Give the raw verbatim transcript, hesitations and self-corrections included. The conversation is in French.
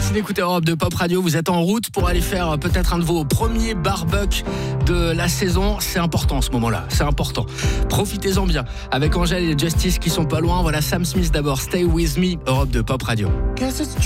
Merci d'écouter Europe de Pop Radio. Vous êtes en route pour aller faire peut-être un de vos premiers barbecues de la saison. C'est important ce moment-là, c'est important. Profitez-en bien avec Angèle et Justice qui sont pas loin. Voilà Sam Smith d'abord, Stay With Me, Europe de Pop Radio.